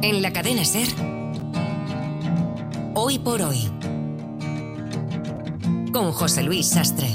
En la cadena SER, Hoy por Hoy, con José Luis Sastre.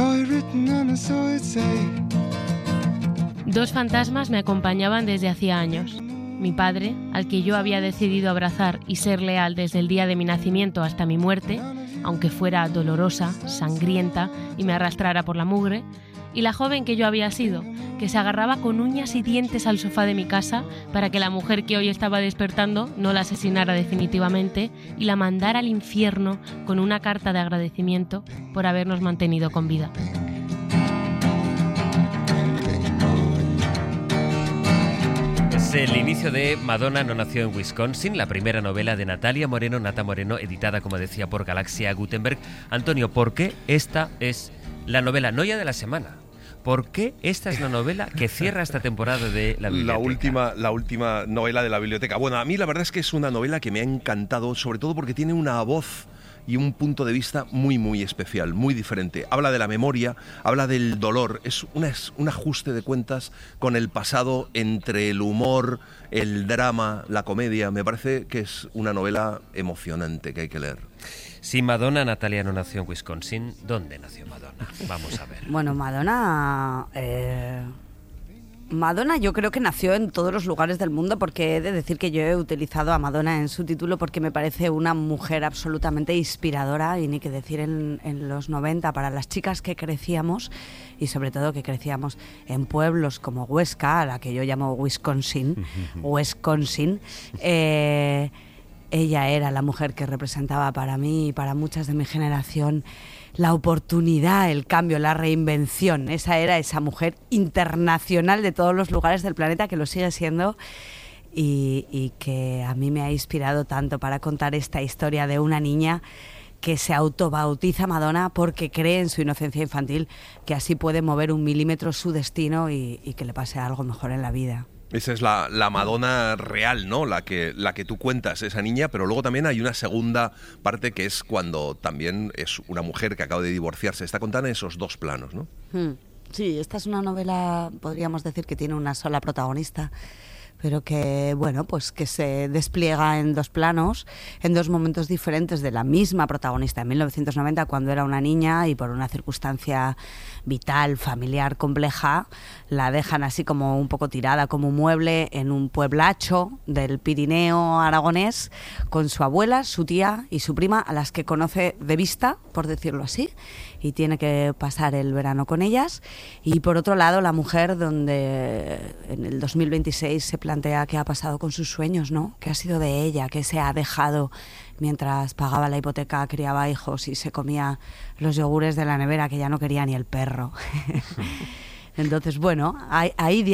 Dos fantasmas me acompañaban desde hacía años. Mi padre, al que yo había decidido abrazar y ser leal desde el día de mi nacimiento hasta mi muerte, aunque fuera dolorosa, sangrienta y me arrastrara por la mugre, y la joven que yo había sido, que se agarraba con uñas y dientes al sofá de mi casa para que la mujer que hoy estaba despertando no la asesinara definitivamente y la mandara al infierno con una carta de agradecimiento por habernos mantenido con vida. Es el inicio de Madonna no nació en Wisconsin, la primera novela de Natalia Moreno, Nata Moreno, editada, como decía, por Galaxia Gutenberg. Antonio, ¿por qué esta es la novela, no ya de la semana? ¿Por qué esta es la novela que cierra esta temporada de la biblioteca? La última novela de la biblioteca. Bueno, a mí la verdad es que es una novela que me ha encantado, sobre todo porque tiene una voz y un punto de vista muy, muy especial, muy diferente. Habla de la memoria, habla del dolor, es un ajuste de cuentas con el pasado entre el humor, el drama, la comedia. Me parece que es una novela emocionante que hay que leer. Si Madonna, Natalia, no nació en Wisconsin, ¿dónde nació Madonna? Vamos a ver. Bueno, Madonna yo creo que nació en todos los lugares del mundo, porque he de decir que yo he utilizado a Madonna en su título porque me parece una mujer absolutamente inspiradora, y ni que decir en los 90 para las chicas que crecíamos, y sobre todo que crecíamos en pueblos como Huesca, a la que yo llamo Wisconsin, ella era la mujer que representaba para mí y para muchas de mi generación la oportunidad, el cambio, la reinvención. Esa era esa mujer internacional de todos los lugares del planeta, que lo sigue siendo, y que a mí me ha inspirado tanto para contar esta historia de una niña que se autobautiza Madonna porque cree en su inocencia infantil, que así puede mover un milímetro su destino y que le pase algo mejor en la vida. Esa es la Madonna real, ¿no? La que tú cuentas, esa niña, pero luego también hay una segunda parte que es cuando también es una mujer que acaba de divorciarse. Está contada en esos dos planos, ¿no? Sí, esta es una novela, podríamos decir que tiene una sola protagonista, pero que, bueno, pues que se despliega en dos planos, en dos momentos diferentes de la misma protagonista. En 1990, cuando era una niña y por una circunstancia vital, familiar, compleja, la dejan así como un poco tirada como un mueble en un pueblacho del Pirineo aragonés, con su abuela, su tía y su prima, a las que conoce de vista, por decirlo así, y tiene que pasar el verano con ellas. Y por otro lado, la mujer, donde en el 2026 se plantea qué ha pasado con sus sueños, ¿no? ¿Qué ha sido de ella? ¿Qué se ha dejado mientras pagaba la hipoteca, criaba hijos y se comía los yogures de la nevera que ya no quería ni el perro? Entonces, bueno, hay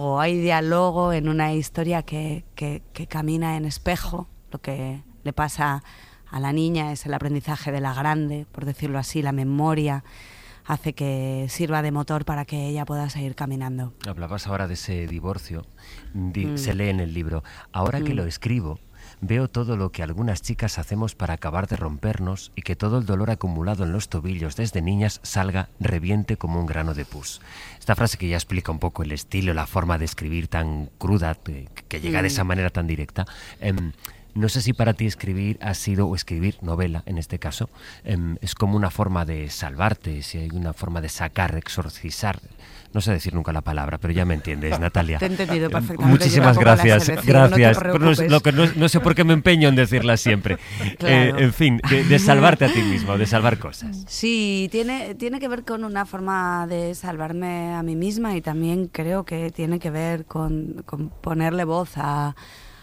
diálogo en una historia que camina en espejo. Lo que le pasa a la niña es el aprendizaje de la grande, por decirlo así, la memoria hace que sirva de motor para que ella pueda seguir caminando. Hablabas ahora de ese divorcio, se lee en el libro. Ahora que lo escribo, veo todo lo que algunas chicas hacemos para acabar de rompernos y que todo el dolor acumulado en los tobillos desde niñas reviente como un grano de pus. Esta frase que ya explica un poco el estilo, la forma de escribir tan cruda, que llega de esa manera tan directa. No sé si para ti escribir ha sido, o escribir novela en este caso, es como una forma de salvarte, si hay una forma de sacar, exorcizar. No sé decir nunca la palabra, pero ya me entiendes, Natalia. Te he entendido perfectamente. Muchísimas gracias. Gracias. No no sé por qué me empeño en decirla siempre. Claro. En fin, de salvarte a ti mismo, de salvar cosas. Sí, tiene que ver con una forma de salvarme a mí misma, y también creo que tiene que ver con ponerle voz a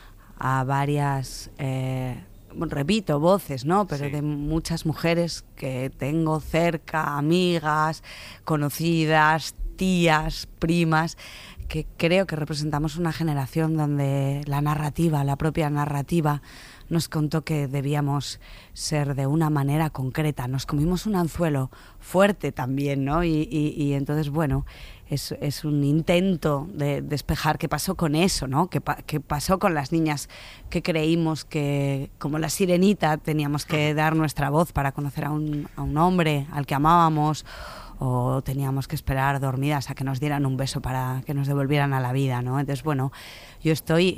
varias, repito, voces, ¿no? Pero sí, de muchas mujeres que tengo cerca, amigas, conocidas, tías, primas, que creo que representamos una generación donde la propia narrativa, nos contó que debíamos ser de una manera concreta. Nos comimos un anzuelo fuerte también, ¿no? Y entonces, bueno, es un intento de despejar qué pasó con eso, ¿no? Qué pasó con las niñas que creímos que, como la sirenita, teníamos que dar nuestra voz para conocer a un hombre al que amábamos, o teníamos que esperar dormidas a que nos dieran un beso para que nos devolvieran a la vida, ¿no? Entonces, bueno, yo estoy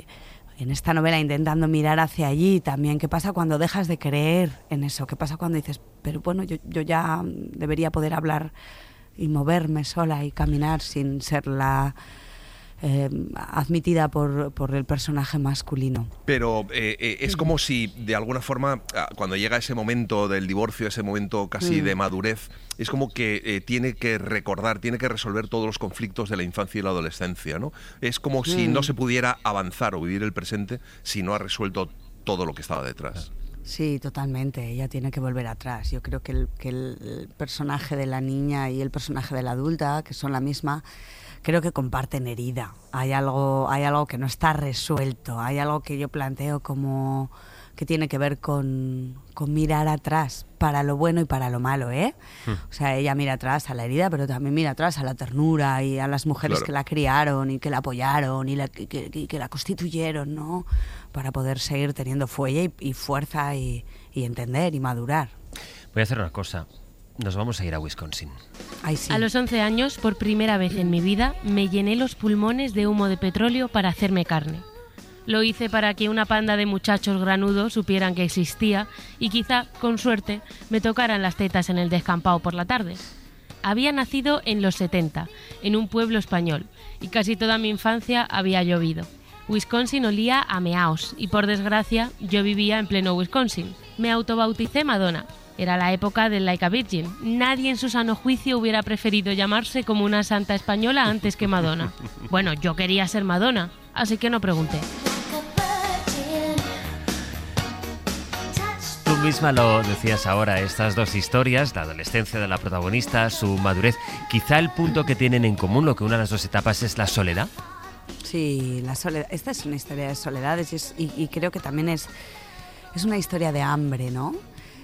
en esta novela intentando mirar hacia allí también. ¿Qué pasa cuando dejas de creer en eso? ¿Qué pasa cuando dices, pero bueno, yo ya debería poder hablar y moverme sola y caminar sin ser la admitida por el personaje masculino? Pero es como si de alguna forma, cuando llega ese momento del divorcio, ese momento casi de madurez, es como que tiene que recordar, tiene que resolver todos los conflictos de la infancia y la adolescencia, ¿no? Es como si no se pudiera avanzar o vivir el presente si no ha resuelto todo lo que estaba detrás. Sí, totalmente. Ella tiene que volver atrás. Yo creo que el personaje de la niña y el personaje de la adulta, que son la misma, creo que comparten herida. Hay algo que no está resuelto. Hay algo que yo planteo como que tiene que ver con mirar atrás, para lo bueno y para lo malo, ¿eh? O sea, ella mira atrás a la herida, pero también mira atrás a la ternura y a las mujeres que la criaron y que la apoyaron y que la constituyeron, ¿no? Para poder seguir teniendo fuelle y fuerza y entender y madurar. Voy a hacer una cosa. Nos vamos a ir a Wisconsin. Ay, sí. A los 11 años, por primera vez en mi vida, me llené los pulmones de humo de petróleo para hacerme carne. Lo hice para que una panda de muchachos granudos supieran que existía y quizá, con suerte, me tocaran las tetas en el descampado por la tarde. Había nacido en los 70, en un pueblo español, y casi toda mi infancia había llovido. Wisconsin olía a meaos y, por desgracia, yo vivía en pleno Wisconsin. Me autobauticé Madonna. Era la época del Like a Virgin. Nadie en su sano juicio hubiera preferido llamarse como una santa española antes que Madonna. Bueno, yo quería ser Madonna, así que no pregunté. Tú misma lo decías ahora, estas dos historias, la adolescencia de la protagonista, su madurez, quizá el punto que tienen en común, lo que une a las dos etapas, es la soledad. Sí, la soledad. Esta es una historia de soledades y creo que también es una historia de hambre, ¿no?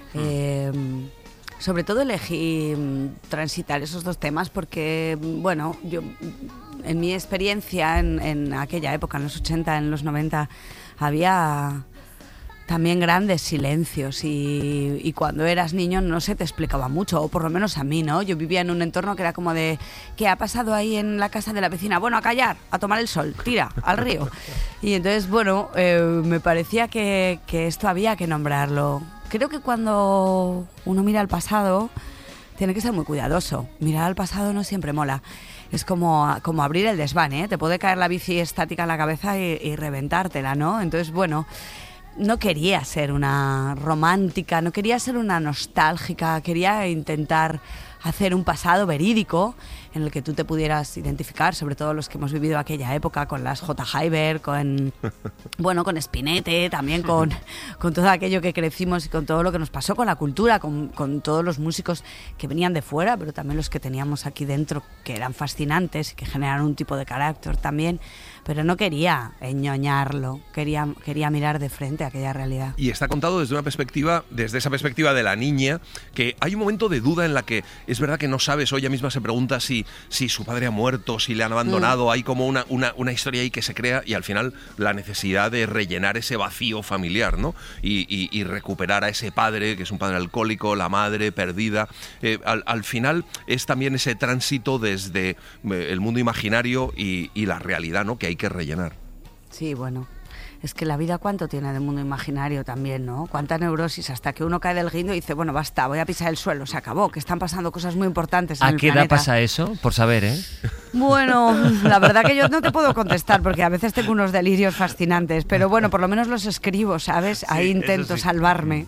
Sobre todo elegí transitar esos dos temas porque, bueno, yo en mi experiencia en aquella época, en los 80, en los 90, había también grandes silencios y cuando eras niño no se te explicaba mucho, o por lo menos a mí, ¿no? Yo vivía en un entorno que era como de, ¿qué ha pasado ahí en la casa de la vecina? Bueno, a callar, a tomar el sol, tira, al río. Y entonces, bueno, me parecía que esto había que nombrarlo. Creo que cuando uno mira al pasado tiene que ser muy cuidadoso. Mirar al pasado no siempre mola. Es como abrir el desván, ¿eh? Te puede caer la bici estática en la cabeza y reventártela, ¿no? Entonces, bueno, no quería ser una romántica, no quería ser una nostálgica, quería intentar hacer un pasado verídico en el que tú te pudieras identificar, sobre todo los que hemos vivido aquella época, con las J. Hyber, con Spinette, también con todo aquello que crecimos y con todo lo que nos pasó con la cultura, con todos los músicos que venían de fuera, pero también los que teníamos aquí dentro, que eran fascinantes y que generaron un tipo de carácter también. Pero no quería enñoñarlo, quería mirar de frente a aquella realidad. Y está contado desde esa perspectiva de la niña, que hay un momento de duda en la que es verdad que no sabes, o ella misma se pregunta si su padre ha muerto, si le han abandonado, hay como una historia ahí que se crea y al final la necesidad de rellenar ese vacío familiar, ¿no? Y recuperar a ese padre, que es un padre alcohólico, la madre perdida. Al final es también ese tránsito desde el mundo imaginario y la realidad, ¿no? Que hay que rellenar. Sí, bueno, es que la vida cuánto tiene de mundo imaginario también, ¿no? Cuánta neurosis hasta que uno cae del guindo y dice, bueno, basta, voy a pisar el suelo, se acabó, que están pasando cosas muy importantes en el planeta. ¿A qué edad pasa eso? Por saber, ¿eh? Bueno, la verdad que yo no te puedo contestar porque a veces tengo unos delirios fascinantes, pero bueno, por lo menos los escribo, ¿sabes? Ahí intento salvarme.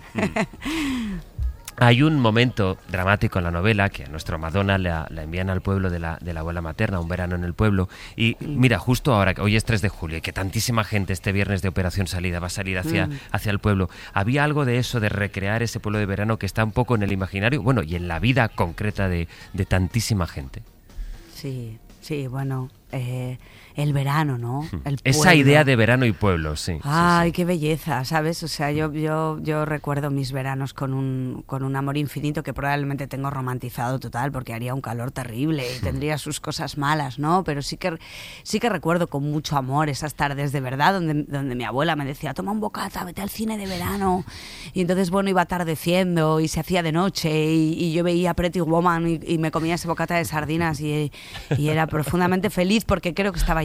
Hay un momento dramático en la novela que a nuestra Madonna la envían al pueblo de la abuela materna, un verano en el pueblo. Y mira, justo ahora, hoy es 3 de julio, y que tantísima gente este viernes de Operación Salida va a salir hacia el pueblo. ¿Había algo de eso, de recrear ese pueblo de verano que está un poco en el imaginario, bueno, y en la vida concreta de tantísima gente? Sí, bueno, el verano, ¿no? El esa idea de verano y pueblo, sí. Ay, sí. Qué belleza, ¿sabes? O sea, yo recuerdo mis veranos con un amor infinito que probablemente tengo romantizado total, porque haría un calor terrible y tendría sus cosas malas, ¿no? Pero sí que recuerdo con mucho amor esas tardes de verdad donde mi abuela me decía, toma un bocata, vete al cine de verano. Y entonces, bueno, iba atardeciendo y se hacía de noche y yo veía Pretty Woman y me comía ese bocata de sardinas y era profundamente feliz porque creo que estaba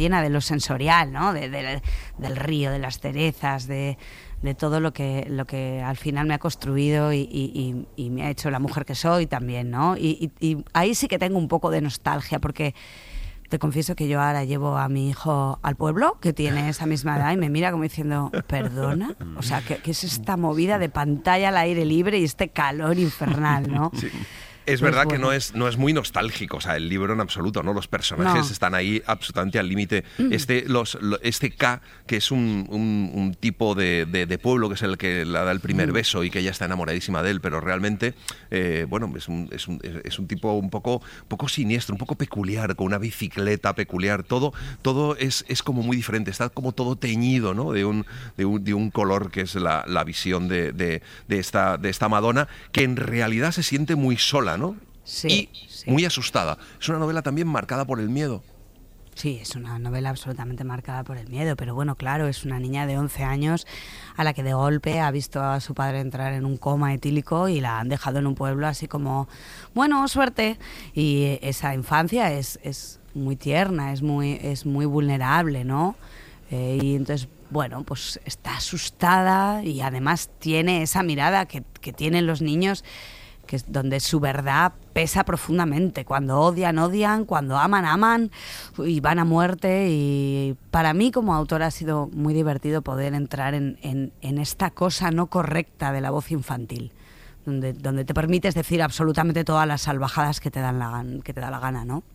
llena de lo sensorial, ¿no? Del río, de las cerezas, de todo lo que al final me ha construido y me ha hecho la mujer que soy también, ¿no? Y ahí sí que tengo un poco de nostalgia, porque te confieso que yo ahora llevo a mi hijo al pueblo, que tiene esa misma edad, y me mira como diciendo, ¿perdona? O sea, ¿qué es esta movida de pantalla al aire libre y este calor infernal, ¿no? Sí. Es verdad que no es muy nostálgico, o sea, el libro en absoluto, ¿no? Los personajes están ahí absolutamente al límite. Este K, que es un tipo de pueblo, que es el que le da el primer beso y que ella está enamoradísima de él, pero realmente, bueno, es un tipo un poco siniestro, un poco peculiar, con una bicicleta peculiar. Todo es como muy diferente, está como todo teñido, ¿no? De un color que es la visión de esta Madonna, que en realidad se siente muy sola, ¿no? Sí, y muy asustada. Es una novela también marcada por el miedo. Sí, es una novela absolutamente marcada por el miedo, pero bueno, claro, es una niña de 11 años a la que de golpe ha visto a su padre entrar en un coma etílico y la han dejado en un pueblo así como, bueno, suerte. Y esa infancia es muy tierna, es muy vulnerable, ¿no? Y entonces, bueno, pues está asustada y además tiene esa mirada que tienen los niños, que es donde su verdad pesa profundamente. Cuando odian, cuando aman y van a muerte. Y para mí como autora ha sido muy divertido poder entrar en esta cosa no correcta de la voz infantil, donde te permites decir absolutamente todas las salvajadas que te da la gana, ¿no?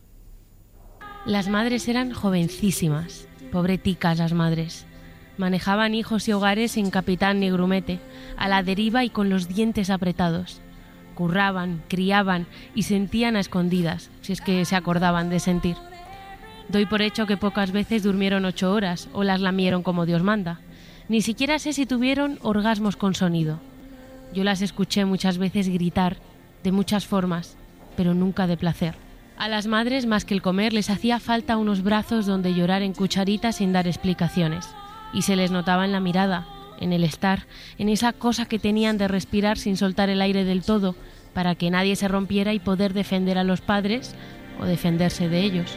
Las madres eran jovencísimas, pobreticas las madres. Manejaban hijos y hogares sin capitán ni grumete, a la deriva y con los dientes apretados. Curraban, criaban y sentían a escondidas, si es que se acordaban de sentir. Doy por hecho que pocas veces durmieron 8 horas o las lamieron como Dios manda. Ni siquiera sé si tuvieron orgasmos con sonido. Yo las escuché muchas veces gritar, de muchas formas, pero nunca de placer. A las madres, más que el comer, les hacía falta unos brazos donde llorar en cucharita sin dar explicaciones. Y se les notaba en la mirada, en el estar, en esa cosa que tenían de respirar sin soltar el aire del todo, para que nadie se rompiera y poder defender a los padres o defenderse de ellos.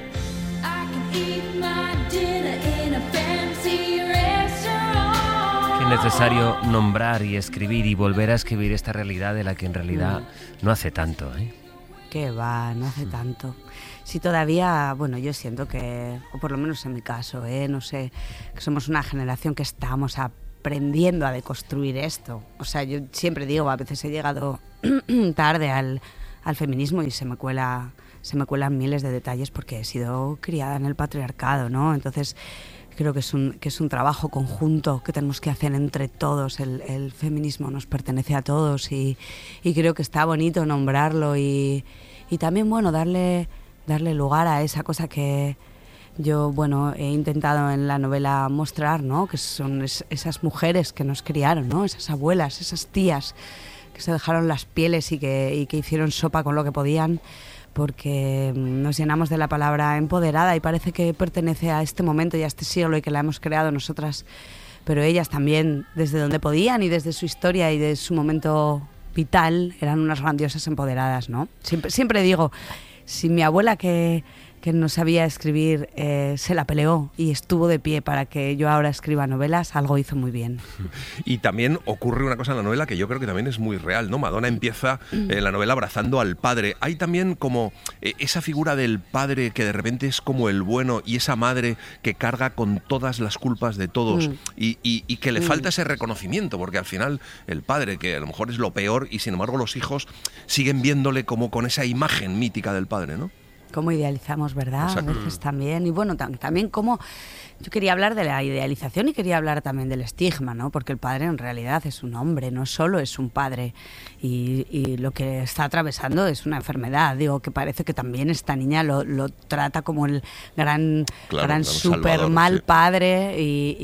Es necesario nombrar y escribir y volver a escribir esta realidad de la que en realidad no hace tanto, ¿eh? Que va, no hace tanto. Sí, todavía, bueno, yo siento que, o por lo menos en mi caso, no sé, que somos una generación que estamos aprendiendo a deconstruir esto. O sea, yo siempre digo, a veces he llegado tarde al feminismo y se me cuelan miles de detalles porque he sido criada en el patriarcado, ¿no? Entonces creo que es un trabajo conjunto que tenemos que hacer entre todos. El feminismo nos pertenece a todos y creo que está bonito nombrarlo y también, bueno, darle lugar a esa cosa que yo, bueno, he intentado en la novela mostrar, ¿no? Que son esas mujeres que nos criaron, ¿no? Esas abuelas, esas tías que se dejaron las pieles y que hicieron sopa con lo que podían, porque nos llenamos de la palabra empoderada y parece que pertenece a este momento y a este siglo y que la hemos creado nosotras, pero ellas también, desde donde podían y desde su historia y de su momento vital, eran unas grandiosas empoderadas, ¿no? Siempre digo, si mi abuela que no sabía escribir se la peleó y estuvo de pie para que yo ahora escriba novelas, algo hizo muy bien. Y también ocurre una cosa en la novela que yo creo que también es muy real, ¿no? Madonna empieza la novela abrazando al padre. Hay también como esa figura del padre que de repente es como el bueno y esa madre que carga con todas las culpas de todos y que le falta ese reconocimiento, porque al final el padre, que a lo mejor es lo peor, y sin embargo los hijos siguen viéndole como con esa imagen mítica del padre, ¿no? Cómo idealizamos, ¿verdad? Exacto. A veces también. Y bueno, también cómo... Yo quería hablar de la idealización y quería hablar también del estigma, ¿no? Porque el padre en realidad es un hombre, no solo es un padre. Y lo que está atravesando es una enfermedad. Digo, que parece que también esta niña lo trata como el gran súper mal padre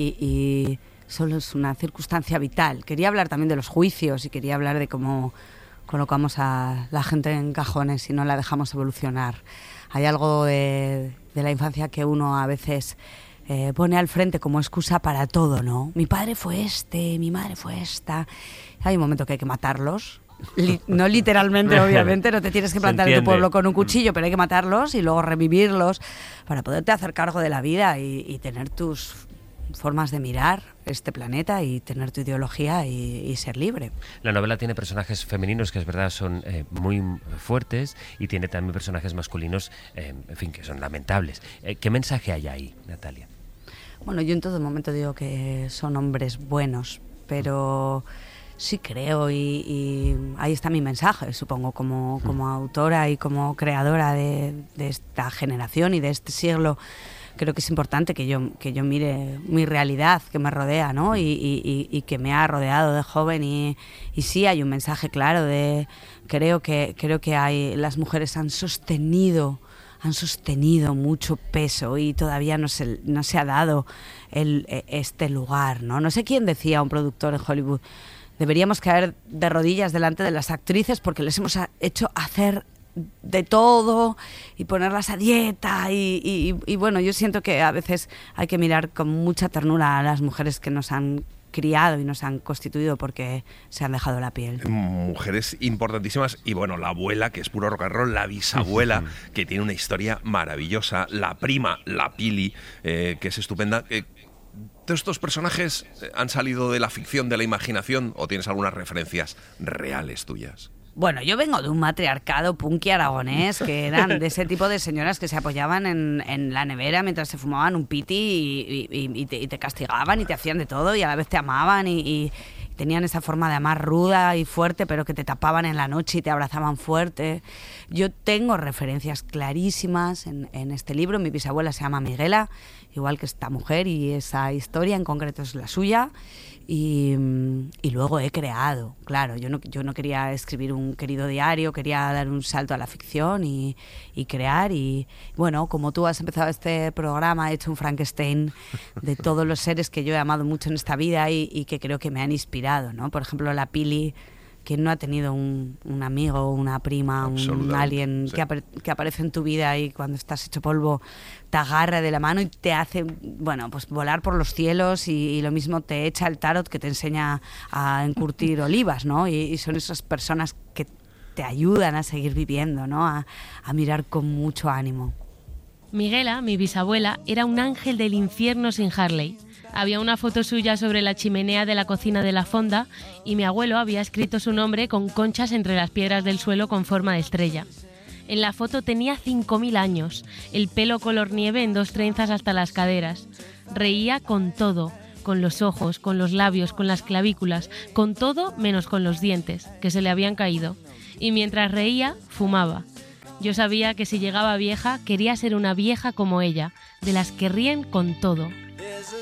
y solo es una circunstancia vital. Quería hablar también de los juicios y quería hablar de cómo colocamos a la gente en cajones y no la dejamos evolucionar. Hay algo de la infancia que uno a veces pone al frente como excusa para todo, ¿no? Mi padre fue este, mi madre fue esta. Hay un momento que hay que matarlos No literalmente, obviamente, no te tienes que plantar en tu pueblo con un cuchillo, pero hay que matarlos y luego revivirlos para poderte hacer cargo de la vida y tener tus formas de mirar este planeta y tener tu ideología y ser libre. La novela tiene personajes femeninos que es verdad son muy fuertes y tiene también personajes masculinos, en fin, que son lamentables. ¿Qué mensaje hay ahí, Natalia? Bueno, yo en todo momento digo que son hombres buenos, pero sí creo y ahí está mi mensaje, supongo, como autora y como creadora de esta generación y de este siglo. Creo que es importante que yo mire mi realidad que me rodea, ¿no? Y que me ha rodeado de joven y sí hay un mensaje claro de creo que las mujeres han sostenido mucho peso y todavía no se ha dado este lugar, ¿no? No sé quién decía, un productor en Hollywood, deberíamos caer de rodillas delante de las actrices porque les hemos hecho hacer de todo y ponerlas a dieta y bueno, yo siento que a veces hay que mirar con mucha ternura a las mujeres que nos han criado y nos han constituido porque se han dejado la piel. Mujeres importantísimas y bueno, la abuela, que es puro rock and roll, la bisabuela, que tiene una historia maravillosa, la prima, la Pili, que es estupenda. ¿Todos estos personajes han salido de la ficción, de la imaginación o tienes algunas referencias reales tuyas? Bueno, yo vengo de un matriarcado punky aragonés, que eran de ese tipo de señoras que se apoyaban en la nevera mientras se fumaban un piti y te castigaban y te hacían de todo y a la vez te amaban y tenían esa forma de amar ruda y fuerte, pero que te tapaban en la noche y te abrazaban fuerte. Yo tengo referencias clarísimas en este libro. Mi bisabuela se llama Miguela, igual que esta mujer, y esa historia en concreto es la suya. Y luego he creado, claro, yo no quería escribir un querido diario, quería dar un salto a la ficción y crear. Y bueno, como tú has empezado este programa, he hecho un Frankenstein de todos los seres que yo he amado mucho en esta vida y que creo que me han inspirado, ¿no? Por ejemplo, la Pili. ¿Quién no ha tenido un amigo, una prima, alguien sí, que aparece en tu vida y cuando estás hecho polvo te agarra de la mano y te hace, bueno, pues volar por los cielos y lo mismo te echa el tarot que te enseña a encurtir olivas, ¿no? Y son esas personas que te ayudan a seguir viviendo, ¿no? A mirar con mucho ánimo. Miguela, mi bisabuela, era un ángel del infierno sin Harley. Había una foto suya sobre la chimenea de la cocina de la fonda y mi abuelo había escrito su nombre con conchas entre las piedras del suelo con forma de estrella. En la foto tenía 5.000 años, el pelo color nieve en 2 trenzas hasta las caderas. Reía con todo, con los ojos, con los labios, con las clavículas, con todo menos con los dientes, que se le habían caído. Y mientras reía, fumaba. Yo sabía que si llegaba vieja, quería ser una vieja como ella, de las que ríen con todo.